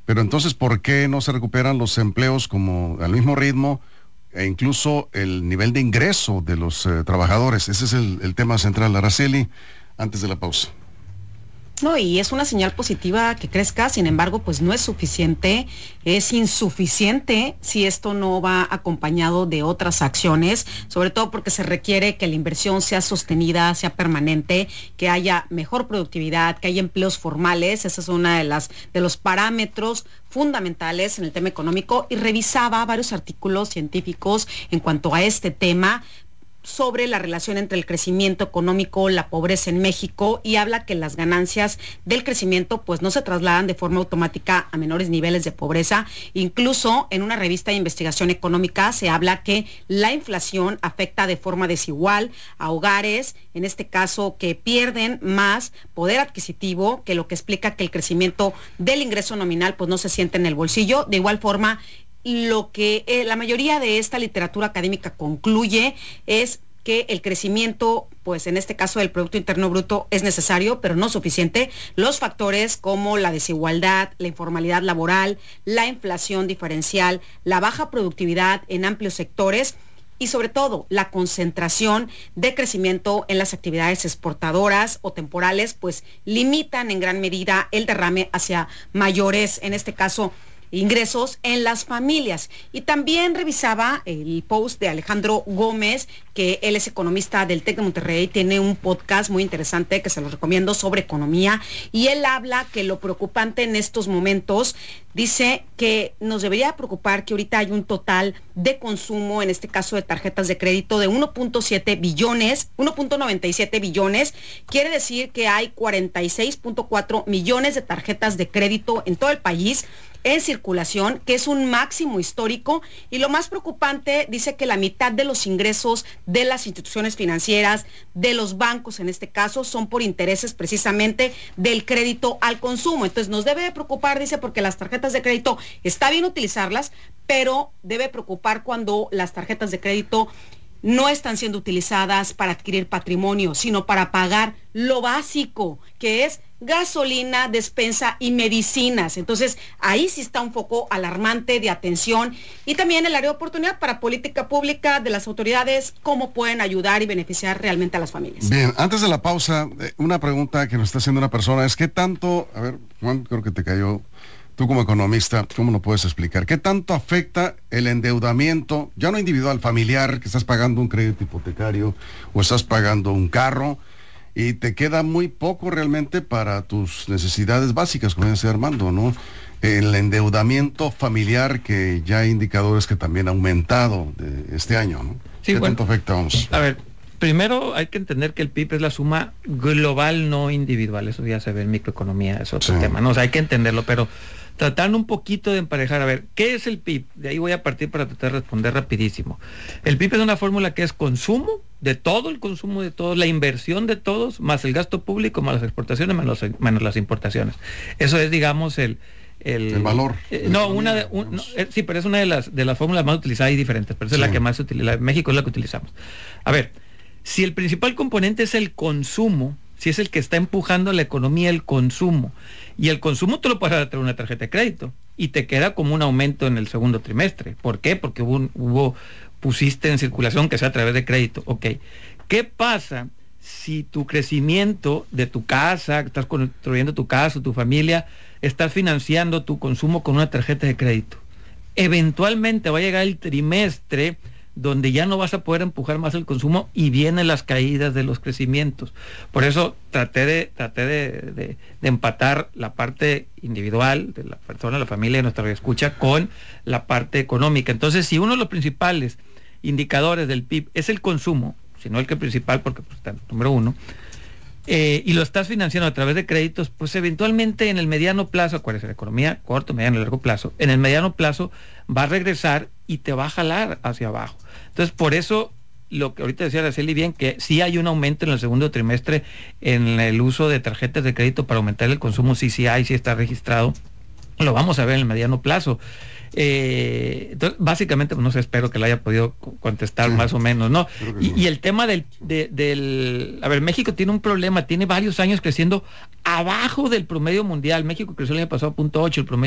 Pero entonces, ¿por qué no se recuperan los empleos como al mismo ritmo e incluso el nivel de ingreso de los trabajadores? Ese es el tema central, Araceli, antes de la pausa. No, y es una señal positiva que crezca, sin embargo, pues no es suficiente, es insuficiente si esto no va acompañado de otras acciones, sobre todo porque se requiere que la inversión sea sostenida, sea permanente, que haya mejor productividad, que haya empleos formales. Esa es una de los parámetros fundamentales en el tema económico, y revisaba varios artículos científicos en cuanto a este tema sobre la relación entre el crecimiento económico, la pobreza en México, y habla que las ganancias del crecimiento pues no se trasladan de forma automática a menores niveles de pobreza. Incluso en una revista de investigación económica se habla que la inflación afecta de forma desigual a hogares, en este caso que pierden más poder adquisitivo, que lo que explica que el crecimiento del ingreso nominal pues no se siente en el bolsillo. De igual forma, lo que la mayoría de esta literatura académica concluye es que el crecimiento, pues en este caso del Producto Interno Bruto, es necesario, pero no suficiente. Los factores como la desigualdad, la informalidad laboral, la inflación diferencial, la baja productividad en amplios sectores y sobre todo la concentración de crecimiento en las actividades exportadoras o temporales, pues limitan en gran medida el derrame hacia mayores, en este caso, ingresos en las familias. Y también revisaba el post de Alejandro Gómez, que él es economista del TEC de Monterrey, tiene un podcast muy interesante que se los recomiendo sobre economía, y él habla que lo preocupante en estos momentos, dice que nos debería preocupar que ahorita hay un total de consumo, en este caso de tarjetas de crédito, de 1.97 billones, quiere decir que hay 46.4 millones de tarjetas de crédito en todo el país en circulación, que es un máximo histórico, y lo más preocupante, dice que la mitad de los ingresos de las instituciones financieras, de los bancos en este caso, son por intereses precisamente del crédito al consumo. Entonces nos debe preocupar, dice, porque las tarjetas de crédito está bien utilizarlas, pero debe preocupar cuando las tarjetas de crédito no están siendo utilizadas para adquirir patrimonio, sino para pagar lo básico, que es gasolina, despensa y medicinas. Entonces, ahí sí está un foco alarmante de atención, y también el área de oportunidad para política pública de las autoridades, cómo pueden ayudar y beneficiar realmente a las familias. Bien, antes de la pausa, una pregunta que nos está haciendo una persona es: ¿qué tanto, a ver, Juan, creo que te cayó, tú como economista, cómo lo puedes explicar? ¿Qué tanto afecta el endeudamiento, ya no individual, familiar, que estás pagando un crédito hipotecario o estás pagando un carro y te queda muy poco realmente para tus necesidades básicas, como decía Armando, ¿no? El endeudamiento familiar, que ya hay indicadores que también ha aumentado de este año, ¿no? Sí, ¿Qué bueno, tanto afecta? Vamos. A ver, primero hay que entender que el PIB es la suma global, no individual. Eso ya se ve en microeconomía, es otro tema, ¿no? O sea, hay que entenderlo, pero tratando un poquito de emparejar, a ver, ¿qué es el PIB? De ahí voy a partir para tratar de responder rapidísimo. El PIB es una fórmula que es consumo de todo, el consumo de todos, la inversión de todos, más el gasto público, más las exportaciones, menos las importaciones. Eso es, digamos, el valor. Sí, pero es una de las fórmulas más utilizadas y diferentes, pero esa es la que más se utiliza. México es la que utilizamos. A ver, si el principal componente es el consumo, si es el que está empujando la economía, el consumo, y el consumo tú lo puedes dar a una tarjeta de crédito y te queda como un aumento en el segundo trimestre. ¿Por qué? Porque pusiste en circulación que sea a través de crédito. Ok. ¿Qué pasa si tu crecimiento de tu casa, estás construyendo tu casa, tu familia, estás financiando tu consumo con una tarjeta de crédito? Eventualmente va a llegar el trimestre donde ya no vas a poder empujar más el consumo y vienen las caídas de los crecimientos. Por eso traté de empatar la parte individual de la persona, la familia, de nuestra escucha, con la parte económica. Entonces, si uno de los principales indicadores del PIB es el consumo, si no el que principal, porque pues, está número uno, y lo estás financiando a través de créditos, pues eventualmente en el mediano plazo, ¿cuál es la economía? Corto, mediano y largo plazo. En el mediano plazo va a regresar y te va a jalar hacia abajo. Entonces, por eso, lo que ahorita decía Araceli bien, que sí hay un aumento en el segundo trimestre en el uso de tarjetas de crédito para aumentar el consumo, sí hay, sí está registrado. Lo vamos a ver en el mediano plazo. Entonces, básicamente, pues, no sé, espero que lo haya podido contestar más o menos, ¿no? Y el tema del... A ver, México tiene un problema, tiene varios años creciendo abajo del promedio mundial. México creció el año pasado a 0.8, el promedio